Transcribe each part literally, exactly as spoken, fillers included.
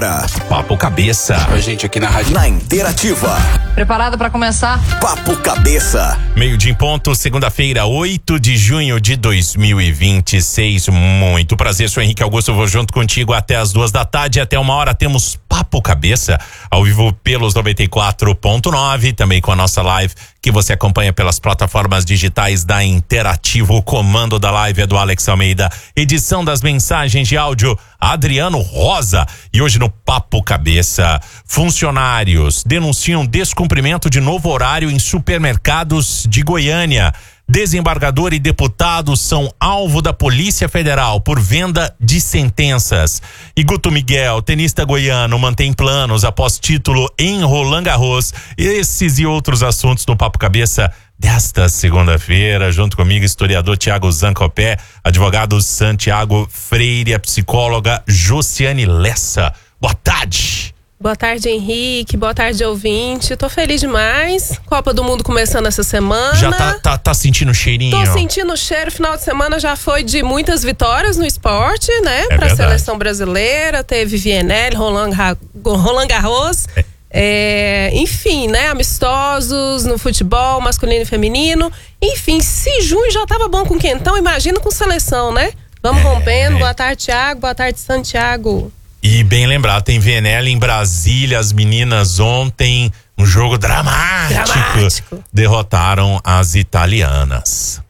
Papo Cabeça. A gente aqui na rádio. Na Interativa. Preparado para começar? Papo Cabeça. Meio-dia em ponto, segunda-feira, oito de junho de dois mil e vinte e seis. Muito prazer, sou Henrique Augusto, vou junto contigo até as duas da tarde. Até uma hora temos Papo Cabeça, ao vivo pelos noventa e quatro ponto nove, também com a nossa live, que você acompanha pelas plataformas digitais da Interativo. O comando da live é do Alex Almeida, edição das mensagens de áudio Adriano Rosa. E hoje no Papo Cabeça, funcionários denunciam descumprimento de novo horário em supermercados de Goiânia. Desembargador e deputados são alvo da Polícia Federal por venda de sentenças. E Guto Miguel, tenista goiano, mantém planos após título em Roland Garros. Esses e outros assuntos no Papo Cabeça desta segunda-feira. Junto comigo, historiador Tiago Zancopé, advogado Santiago Freire, a psicóloga Josiane Lessa. Boa tarde. Boa tarde, Henrique. Boa tarde, ouvinte. Tô feliz demais. Copa do Mundo começando essa semana. Já tá, tá, tá sentindo o cheirinho? Tô sentindo o cheiro. Final de semana já foi de muitas vitórias no esporte, né? É pra verdade. Seleção brasileira. Teve V N L, Roland, Roland Garros. É. É, enfim, né? Amistosos no futebol, masculino e feminino. Enfim, se junho já tava bom com quentão, imagina com seleção, né? Vamos é. rompendo. Boa tarde, Thiago. Boa tarde, Santiago. E bem lembrado, tem V N L em Brasília, as meninas ontem, um jogo dramático, dramático. derrotaram as italianas.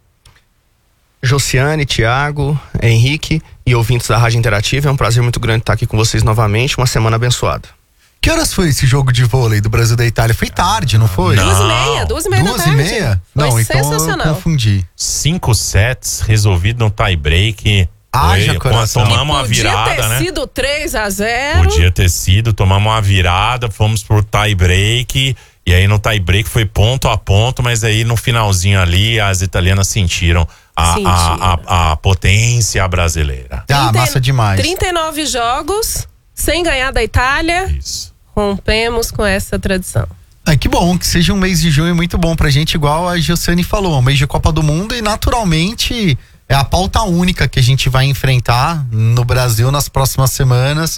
Josiane, Tiago, Henrique e ouvintes da Rádio Interativa, é um prazer muito grande estar aqui com vocês novamente, uma semana abençoada. Que horas foi esse jogo de vôlei do Brasil da Itália? Foi tarde, não foi? Não. Duas e meia, duas e meia duas da tarde. Duas e meia? Foi não, então sensacional. Eu confundi. Cinco sets resolvido no tie break. Haja coração. Tomamos uma virada, podia ter né? sido três a zero. Podia ter sido, tomamos uma virada, fomos pro tie break. E aí no tie break foi ponto a ponto, mas aí no finalzinho ali as italianas sentiram a, Sentiram. a, a, a potência brasileira. Ah, massa demais. trinta e nove jogos sem ganhar da Itália. Isso. Rompemos com essa tradição. Ah, que bom, que seja um mês de junho muito bom pra gente, igual a Josiane falou, um mês de Copa do Mundo e naturalmente é a pauta única que a gente vai enfrentar no Brasil nas próximas semanas.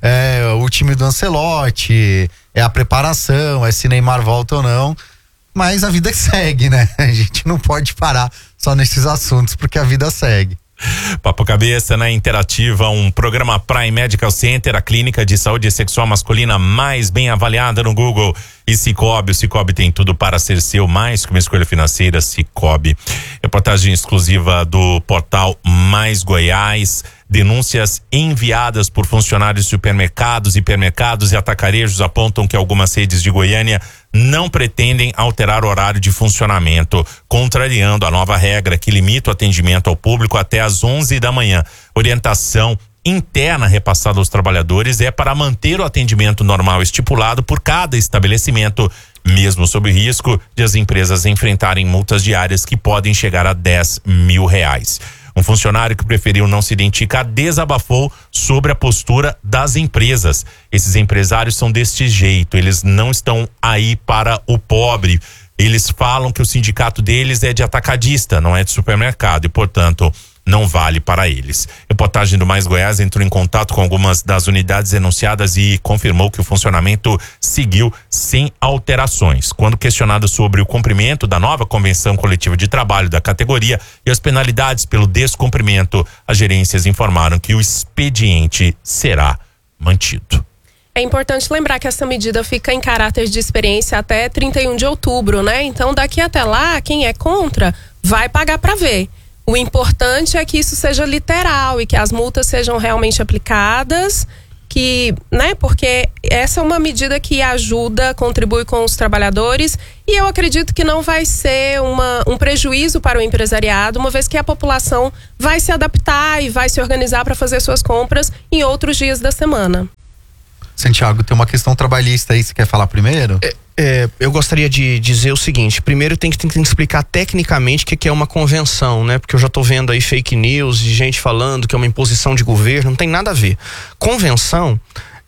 É o time do Ancelotti, é a preparação, é se Neymar volta ou não, mas a vida segue, né? A gente não pode parar só nesses assuntos porque a vida segue. Papo Cabeça na Interativa, um programa Prime Medical Center, a clínica de saúde sexual masculina mais bem avaliada no Google. E Cicobi, o Cicobi tem tudo para ser seu, mais que uma escolha financeira. Cicobi. Reportagem exclusiva do portal Mais Goiás. Denúncias enviadas por funcionários de supermercados, hipermercados e atacarejos apontam que algumas redes de Goiânia não pretendem alterar o horário de funcionamento, contrariando a nova regra que limita o atendimento ao público até às onze da manhã. Orientação interna repassada aos trabalhadores é para manter o atendimento normal estipulado por cada estabelecimento, mesmo sob o risco de as empresas enfrentarem multas diárias que podem chegar a dez mil reais. Um funcionário que preferiu não se identificar desabafou sobre a postura das empresas. Esses empresários são deste jeito, eles não estão aí para o pobre. Eles falam que o sindicato deles é de atacadista, não é de supermercado e, portanto, não vale para eles. Reportagem do Mais Goiás entrou em contato com algumas das unidades denunciadas e confirmou que o funcionamento seguiu sem alterações. Quando questionado sobre o cumprimento da nova convenção coletiva de trabalho da categoria e as penalidades pelo descumprimento, as gerências informaram que o expediente será mantido. É importante lembrar que essa medida fica em caráter de experiência até trinta e um de outubro, né? Então, daqui até lá, quem é contra vai pagar para ver. O importante é que isso seja literal e que as multas sejam realmente aplicadas, que, né, porque essa é uma medida que ajuda, contribui com os trabalhadores e eu acredito que não vai ser uma, um prejuízo para o empresariado, uma vez que a população vai se adaptar e vai se organizar para fazer suas compras em outros dias da semana. Santiago, tem uma questão trabalhista aí, você quer falar primeiro? É, é, eu gostaria de dizer o seguinte: primeiro tem que, tem que explicar tecnicamente o que, que é uma convenção, né? Porque eu já tô vendo aí fake news de gente falando que é uma imposição de governo, não tem nada a ver. Convenção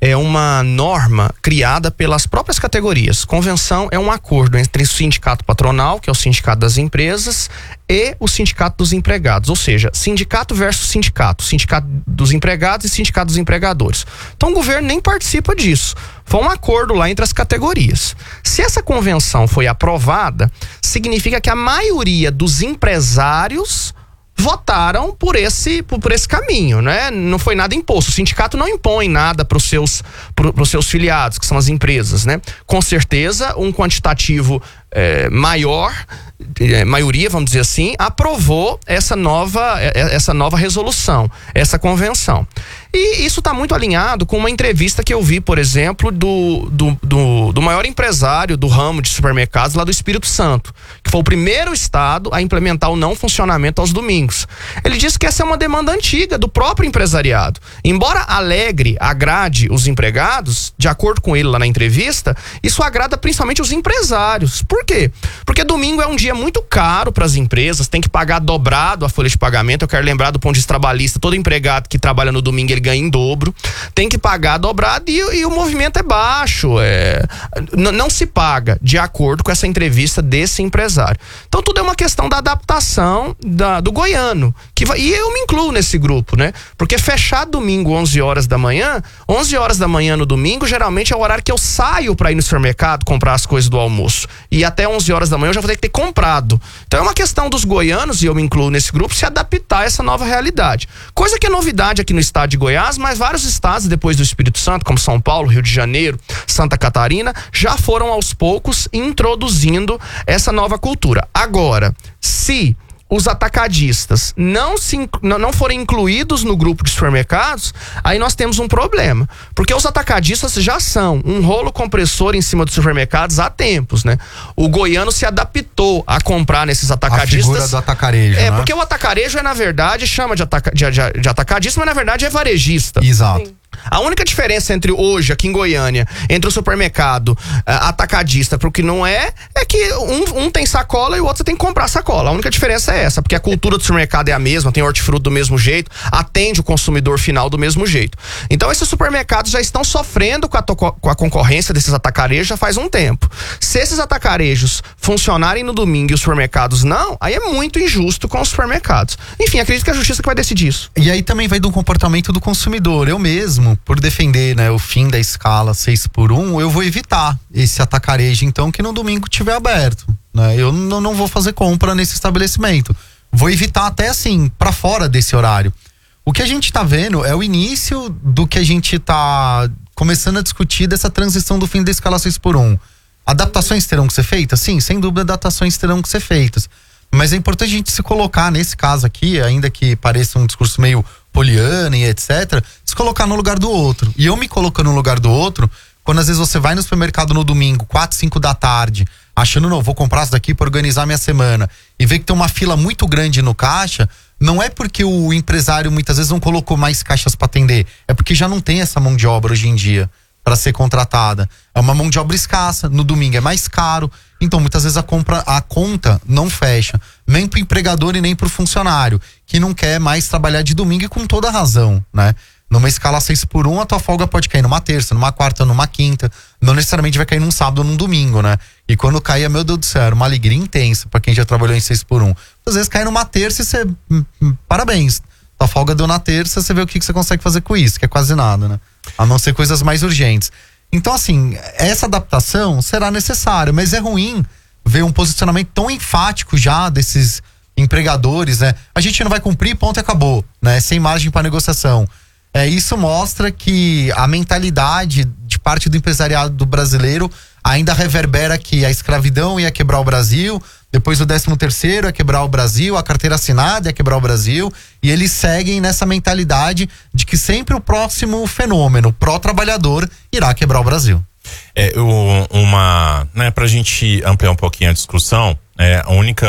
é uma norma criada pelas próprias categorias. Convenção é um acordo entre o sindicato patronal, que é o sindicato das empresas, e o sindicato dos empregados, ou seja, sindicato versus sindicato, sindicato dos empregados e sindicato dos empregadores. Então o governo nem participa disso. Foi um acordo lá entre as categorias. Se essa convenção foi aprovada, significa que a maioria dos empresários votaram por esse, por, por esse caminho, né? Não foi nada imposto. O sindicato não impõe nada para os seus, pros seus filiados, que são as empresas, né? Com certeza, um quantitativo é, maior, é, maioria, vamos dizer assim, aprovou essa nova, essa nova resolução, essa convenção. E isso está muito alinhado com uma entrevista que eu vi, por exemplo, do, do, do, do maior empresário do ramo de supermercados lá do Espírito Santo, que foi o primeiro estado a implementar o não funcionamento aos domingos. Ele disse que essa é uma demanda antiga do próprio empresariado. Embora alegre, agrade os empregados, de acordo com ele lá na entrevista, isso agrada principalmente os empresários. Por quê? Porque domingo é um dia muito caro para as empresas, tem que pagar dobrado a folha de pagamento. Eu quero lembrar do ponto de vista trabalhista, todo empregado que trabalha no domingo, ele ganha em dobro, tem que pagar dobrado e, e o movimento é baixo, é, não se paga, de acordo com essa entrevista desse empresário. Então tudo é uma questão da adaptação da, do goiano, que vai, e eu me incluo nesse grupo, né? Porque fechar domingo onze horas da manhã, onze horas da manhã no domingo, geralmente é o horário que eu saio para ir no supermercado comprar as coisas do almoço, e até onze horas da manhã eu já vou ter que ter comprado. Então é uma questão dos goianos, e eu me incluo nesse grupo, se adaptar a essa nova realidade. Coisa que é novidade aqui no estado de Goiás, mas vários estados depois do Espírito Santo, como São Paulo, Rio de Janeiro, Santa Catarina, já foram aos poucos introduzindo essa nova cultura. Agora, se os atacadistas não, se, não forem incluídos no grupo de supermercados, aí nós temos um problema. Porque os atacadistas já são um rolo compressor em cima dos supermercados há tempos, né? O goiano se adaptou a comprar nesses atacadistas. A figura do atacarejo, É, né? porque o atacarejo é, na verdade, chama de, ataca, de, de, de atacadista, mas na verdade é varejista. Exato. Sim. A única diferença entre hoje, aqui em Goiânia, entre o supermercado uh, atacadista pro que não é, é que um, um tem sacola e o outro você tem que comprar sacola. A única diferença é essa, porque a cultura do supermercado é a mesma, tem hortifruti do mesmo jeito, atende o consumidor final do mesmo jeito. Então esses supermercados já estão sofrendo com a, com a concorrência desses atacarejos já faz um tempo. Se esses atacarejos funcionarem no domingo e os supermercados não, aí é muito injusto com os supermercados. Enfim, acredito que é a justiça que vai decidir isso. E aí também vai do comportamento do consumidor. Eu mesmo, por defender, né, o fim da escala seis por um, eu vou evitar esse atacarejo, então, que no domingo estiver aberto, né? Eu não, não vou fazer compra nesse estabelecimento. Vou evitar até, assim, para fora desse horário. O que a gente tá vendo é o início do que a gente tá começando a discutir dessa transição do fim da escala seis por um. Adaptações terão que ser feitas? Sim, sem dúvida, adaptações terão que ser feitas. Mas é importante a gente se colocar nesse caso aqui, ainda que pareça um discurso meio poliana e etcétera, se colocar no lugar do outro. E eu me colocando no lugar do outro, quando às vezes você vai no supermercado no domingo, quatro, cinco da tarde, achando, não, vou comprar isso daqui para organizar minha semana, e vê que tem uma fila muito grande no caixa, não é porque o empresário muitas vezes não colocou mais caixas para atender, é porque já não tem essa mão de obra hoje em dia para ser contratada. É uma mão de obra escassa, no domingo é mais caro, então muitas vezes a compra, a conta não fecha, nem pro empregador e nem pro funcionário, que não quer mais trabalhar de domingo, e com toda a razão, né? Numa escala seis por um, a tua folga pode cair numa terça, numa quarta, numa quinta, não necessariamente vai cair num sábado ou num domingo, né? E quando cair, meu Deus do céu, era uma alegria intensa para quem já trabalhou em seis por um. Às vezes cai numa terça e você, hum, hum, parabéns, tua folga deu na terça, você vê o que, que você consegue fazer com isso, que é quase nada, né? A não ser coisas mais urgentes. Então, assim, essa adaptação será necessária, mas é ruim ver um posicionamento tão enfático já desses empregadores, né? A gente não vai cumprir, ponto e acabou, né? Sem margem para negociação. É, isso mostra que a mentalidade de parte do empresariado brasileiro ainda reverbera que a escravidão ia quebrar o Brasil, depois o décimo terceiro ia quebrar o Brasil, a carteira assinada ia quebrar o Brasil, e eles seguem nessa mentalidade de que sempre o próximo fenômeno pró-trabalhador irá quebrar o Brasil. É, o, uma, né, pra gente ampliar um pouquinho a discussão, é, a única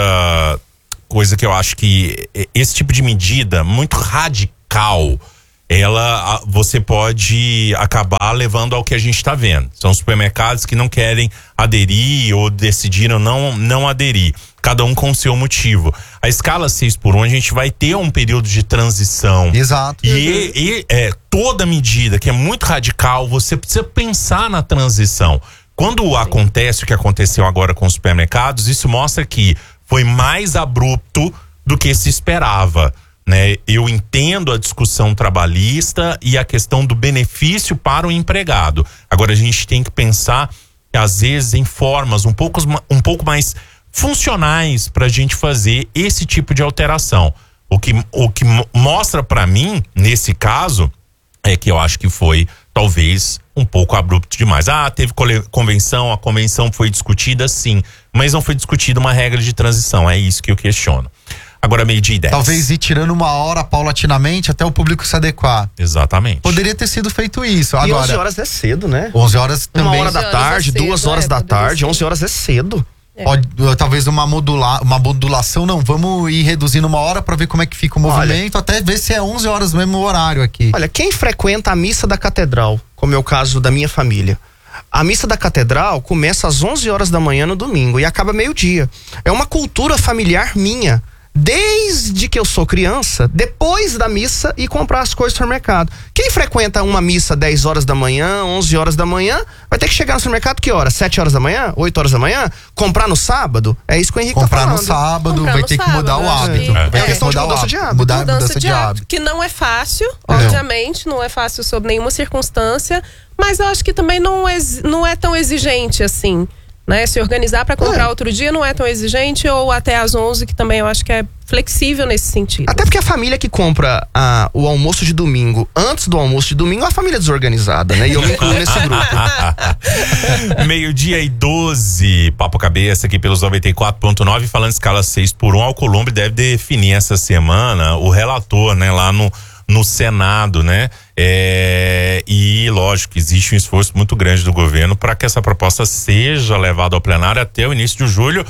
coisa que eu acho que esse tipo de medida muito radical, ela, você pode acabar levando ao que a gente está vendo. São supermercados que não querem aderir ou decidiram não, não aderir. cada um com o seu motivo. A escala seis por um, a gente vai ter um período de transição. Exato. E, e é, toda medida que é muito radical, você precisa pensar na transição. Quando Sim. acontece o que aconteceu agora com os supermercados, isso mostra que foi mais abrupto do que se esperava, né? Eu entendo a discussão trabalhista e a questão do benefício para o empregado. Agora a gente tem que pensar, às vezes, em formas um pouco, um pouco mais funcionais para a gente fazer esse tipo de alteração. O que, o que mostra para mim, nesse caso, é que eu acho que foi, talvez, um pouco abrupto demais. Ah, teve convenção, a convenção foi discutida, sim, mas não foi discutida uma regra de transição. É isso que eu questiono. Agora, meio-dia e dez. Talvez ir tirando uma hora paulatinamente até o público se adequar. Exatamente. Poderia ter sido feito isso. Agora, e onze horas é cedo, né? onze horas também. Uma hora da tarde, é cedo, duas horas é, da tarde, ser. onze horas é cedo. É. Pode, talvez uma, modula, uma modulação, não, vamos ir reduzindo uma hora pra ver como é que fica o movimento, Olha, até ver se é onze horas mesmo o horário aqui. Olha, quem frequenta a missa da catedral, como é o caso da minha família, a missa da catedral começa às onze horas da manhã no domingo e acaba meio-dia. É uma cultura familiar minha. Desde que eu sou criança, depois da missa, e comprar as coisas no supermercado. Quem frequenta uma missa dez horas da manhã, onze horas da manhã, vai ter que chegar no supermercado que hora? sete horas da manhã? oito horas da manhã? Comprar no sábado? É isso que o Henrique Comprar tá falando. no sábado, Comprar vai no ter que sábado, mudar o eu acho hábito. que- Vai É ter que questão de mudar o mudança de hábito. Mudar mudança, mudança de, de hábito, hábito. que não é fácil, Não. obviamente, não é fácil sob nenhuma circunstância, mas eu acho que também não, ex, não é tão exigente assim, né? Se organizar para comprar É. outro dia não é tão exigente, ou até às onze, que também eu acho que é flexível nesse sentido. Até porque a família que compra ah, o almoço de domingo antes do almoço de domingo é uma família desorganizada, né? E eu me incluo nesse grupo. Meio-dia e doze, Papo Cabeça aqui pelos noventa e quatro ponto nove, falando escala seis por um. Alcolumbre deve definir essa semana o relator, né? Lá no, no Senado, né? É, e lógico, existe um esforço muito grande do governo para que essa proposta seja levada ao plenário até o início de julho.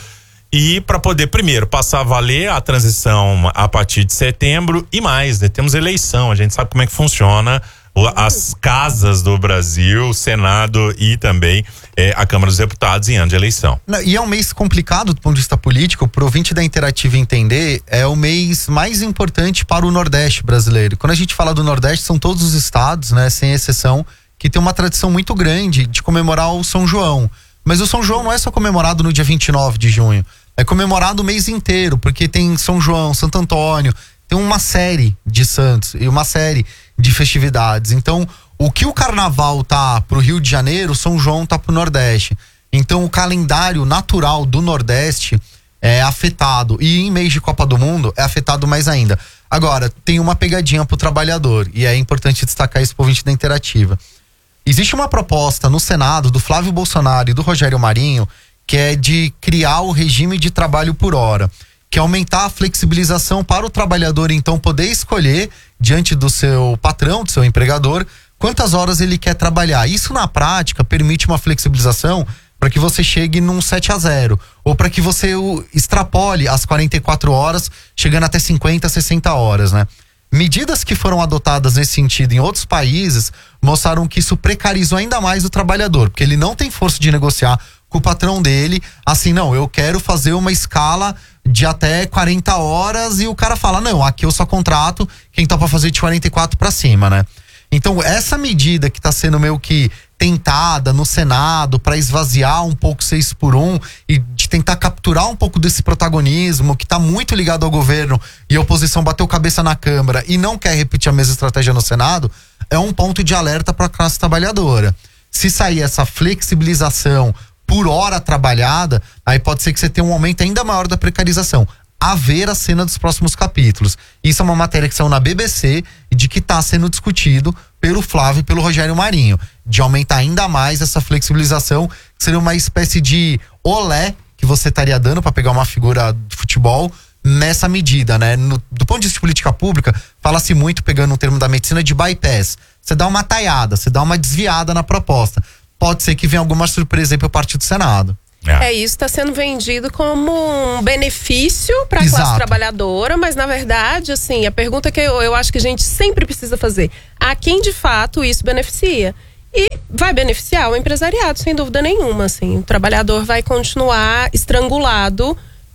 E para poder, primeiro, passar a valer a transição a partir de setembro e mais, né? Temos eleição, a gente sabe como é que funciona o, as casas do Brasil, o Senado e também é, a Câmara dos Deputados em ano de eleição. Não, e é um mês complicado do ponto de vista político, pro ouvinte da Interativa entender, é o mês mais importante para o Nordeste brasileiro. Quando a gente fala do Nordeste, são todos os estados, né, sem exceção, que tem uma tradição muito grande de comemorar o São João. Mas o São João não é só comemorado no dia vinte e nove de junho. É comemorado o mês inteiro, porque tem São João, Santo Antônio, tem uma série de santos e uma série de festividades. Então, o que o carnaval tá pro Rio de Janeiro, São João tá pro Nordeste. Então, o calendário natural do Nordeste é afetado. E em mês de Copa do Mundo, é afetado mais ainda. Agora, tem uma pegadinha pro trabalhador, e é importante destacar isso pro ouvinte da Interativa. Existe uma proposta no Senado do Flávio Bolsonaro e do Rogério Marinho, que é de criar o regime de trabalho por hora, que é aumentar a flexibilização para o trabalhador, então, poder escolher, diante do seu patrão, do seu empregador, quantas horas ele quer trabalhar. Isso, na prática, permite uma flexibilização para que você chegue num sete a zero, ou para que você extrapole as quarenta e quatro horas, chegando até cinquenta, sessenta horas, né? Medidas que foram adotadas nesse sentido em outros países mostraram que isso precarizou ainda mais o trabalhador, porque ele não tem força de negociar com o patrão dele, assim, não, eu quero fazer uma escala de até quarenta horas, e o cara fala, não, aqui eu só contrato quem topa fazer de quarenta e quatro para cima, né? Então, essa medida que tá sendo meio que tentada no Senado para esvaziar um pouco seis por um e de tentar capturar um pouco desse protagonismo que tá muito ligado ao governo, e a oposição bateu cabeça na Câmara e não quer repetir a mesma estratégia no Senado, é um ponto de alerta para a classe trabalhadora. Se sair essa flexibilização por hora trabalhada, aí pode ser que você tenha um aumento ainda maior da precarização. A ver a cena dos próximos capítulos. Isso é uma matéria que saiu na B B C e de que está sendo discutido pelo Flávio e pelo Rogério Marinho, de aumentar ainda mais essa flexibilização, que seria uma espécie de olé que você estaria dando para pegar uma figura de futebol nessa medida, né? No, do ponto de vista de política pública, fala-se muito, pegando um termo da medicina, de bypass. Você dá uma taiada, você dá uma desviada na proposta. Pode ser que venha alguma surpresa aí pro partido do Senado. É, é isso, está sendo vendido como um benefício para a classe trabalhadora, mas na verdade, assim, a pergunta que eu, eu acho que a gente sempre precisa fazer, a quem de fato isso beneficia? E vai beneficiar o empresariado, sem dúvida nenhuma, assim. O trabalhador vai continuar estrangulado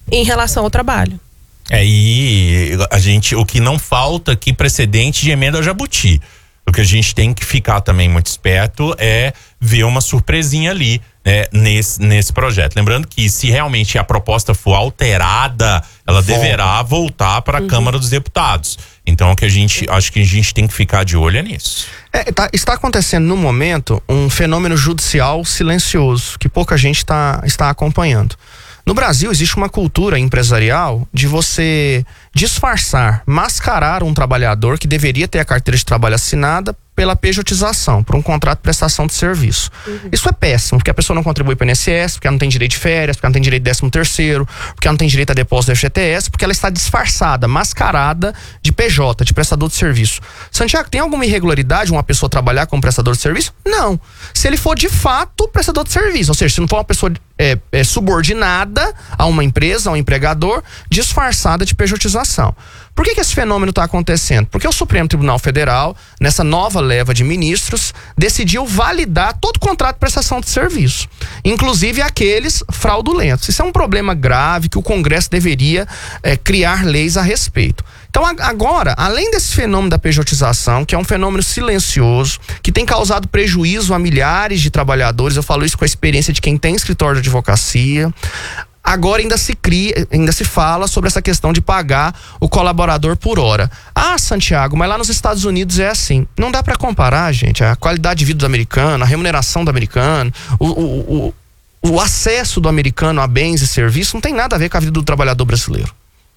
em relação ao trabalho. É, e a gente, o que não falta aqui, precedente de emenda ao jabuti. O que a gente tem que ficar também muito esperto é ver uma surpresinha ali, né, nesse, nesse projeto. Lembrando que se realmente a proposta for alterada, ela Volta. deverá voltar para a uhum. Câmara dos Deputados. Então, o que a gente, acho que a gente tem que ficar de olho é nisso. É, tá, está acontecendo no momento um fenômeno judicial silencioso, que pouca gente tá, está acompanhando. No Brasil existe uma cultura empresarial de você disfarçar, mascarar um trabalhador que deveria ter a carteira de trabalho assinada pela pejotização, por um contrato de prestação de serviço. Uhum. Isso é péssimo, porque a pessoa não contribui para o I N S S, porque ela não tem direito de férias, porque ela não tem direito de décimo terceiro, porque ela não tem direito a depósito do F G T S, porque ela está disfarçada, mascarada de P J, de prestador de serviço. Santiago, tem alguma irregularidade uma pessoa trabalhar como prestador de serviço? Não. Se ele for de fato prestador de serviço, ou seja, se não for uma pessoa é, é, subordinada a uma empresa, a um empregador, disfarçada de pejotização. Por que que esse fenômeno está acontecendo? Porque o Supremo Tribunal Federal, nessa nova leva de ministros, decidiu validar todo contrato de prestação de serviço, inclusive aqueles fraudulentos. Isso é um problema grave que o Congresso deveria é, criar leis a respeito. Então agora, além desse fenômeno da pejotização, que é um fenômeno silencioso, que tem causado prejuízo a milhares de trabalhadores, eu falo isso com a experiência de quem tem escritório de advocacia, agora ainda se cria, ainda se fala sobre essa questão de pagar o colaborador por hora. Ah, Santiago, mas lá nos Estados Unidos é assim. Não dá para comparar, gente, a qualidade de vida do americano, a remuneração do americano, o, o, o, o acesso do americano a bens e serviços não tem nada a ver com a vida do trabalhador brasileiro.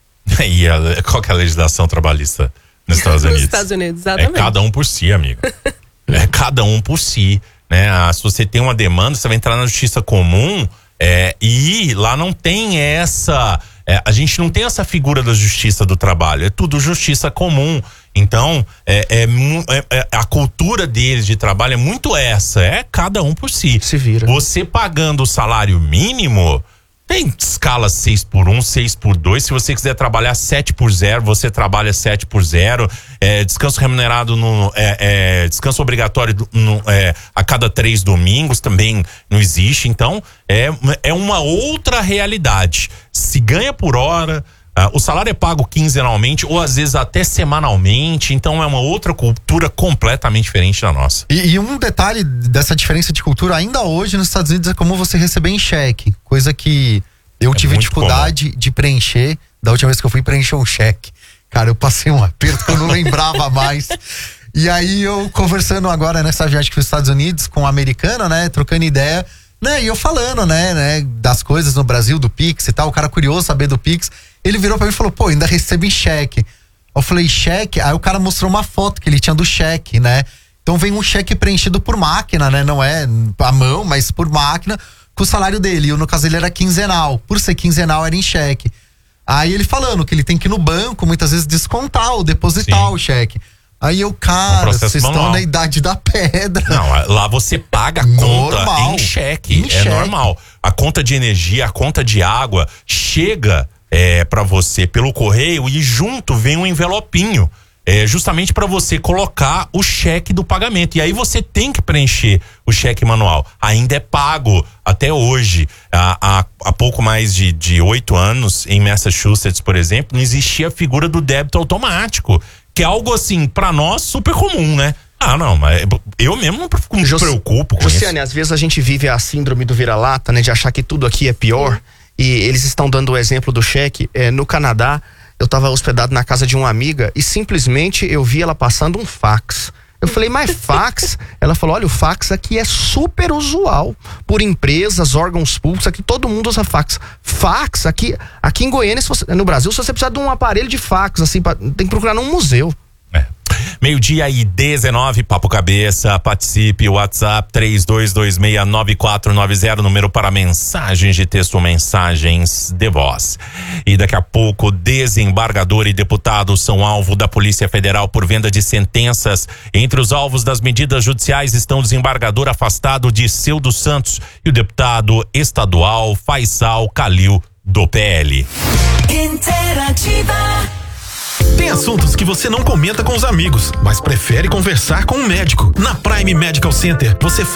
E a, qual que é a legislação trabalhista nos Estados Unidos? Nos Estados Unidos, exatamente. É cada um por si, amigo. É cada um por si, né? Ah, se você tem uma demanda, você vai entrar na justiça comum. É, e lá não tem essa, é, a gente não tem essa figura da justiça do trabalho, é tudo justiça comum. Então, é, é, é, a cultura deles de trabalho é muito essa, é cada um por si. Se vira. Você pagando o salário mínimo, tem escala seis por um, seis por dois. Se você quiser trabalhar sete por zero, você trabalha sete por zero. É, descanso remunerado, no, é, é, descanso obrigatório no, é, a cada três domingos também não existe. Então, é, é uma outra realidade. Se ganha por hora, uh, o salário é pago quinzenalmente ou às vezes até semanalmente. Então, é uma outra cultura completamente diferente da nossa. E, e um detalhe dessa diferença de cultura ainda hoje nos Estados Unidos é como você receber em cheque. Coisa que eu é tive dificuldade comum. de preencher da última vez que eu fui preencher um cheque. Cara, eu passei um aperto que eu não lembrava mais. E aí eu conversando agora nessa viagem para os Estados Unidos com um americano, né? Trocando ideia, né? E eu falando, né, né? Das coisas no Brasil, do Pix e tal. O cara curioso saber do Pix. Ele virou para mim e falou, pô, ainda recebo em cheque. Eu falei, cheque? Aí o cara mostrou uma foto que ele tinha do cheque, né? Então vem um cheque preenchido por máquina, né? Não é à mão, mas por máquina, com o salário dele. E no caso ele era quinzenal. Por ser quinzenal, era em cheque. Aí ele falando que ele tem que ir no banco, muitas vezes descontar ou depositar Sim. o cheque. Aí eu, cara, vocês estão na idade da pedra. Não, lá você paga a conta em cheque. Em é cheque. Normal. A conta de energia, a conta de água chega é, para você pelo correio e junto vem um envelopinho. É justamente para você colocar o cheque do pagamento. E aí você tem que preencher o cheque manual. Ainda é pago até hoje. Há, há, há pouco mais de, de oito anos, em Massachusetts, por exemplo, não existia a figura do débito automático. Que é algo assim, para nós, super comum, né? Ah, não, mas eu mesmo não me Jos, preocupo com Josiane, isso. Às vezes a gente vive a síndrome do vira-lata, né? De achar que tudo aqui é pior. E eles estão dando o exemplo do cheque. É, no Canadá, eu estava hospedado na casa de uma amiga e simplesmente eu vi ela passando um fax. Eu falei, mas fax? Ela falou, olha, o fax aqui é super usual. Por empresas, órgãos públicos, aqui todo mundo usa fax. Fax, aqui, aqui em Goiânia, se você, no Brasil, se você precisar de um aparelho de fax, assim, pra, tem que procurar num museu. É. Meio-dia e dezenove, Papo Cabeça, participe, WhatsApp três dois dois seis nove quatro nove zero, número para mensagens de texto ou mensagens de voz. E daqui a pouco, desembargador e deputado são alvo da Polícia Federal por venda de sentenças. Entre os alvos das medidas judiciais estão o desembargador afastado de Seu dos Santos e o deputado estadual Faisal Calil, do P L. Interativa. Tem assuntos que você não comenta com os amigos, mas prefere conversar com um médico. Na Prime Medical Center, você